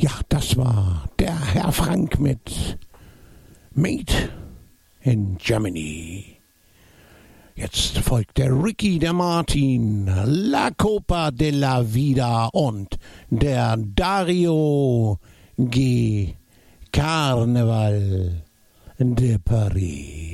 Ja, das war der Herr Frank mit Made in Germany. Jetzt folgt der Ricky, der Martin, La Copa de la Vida und der Dario G. Carnaval de Paris.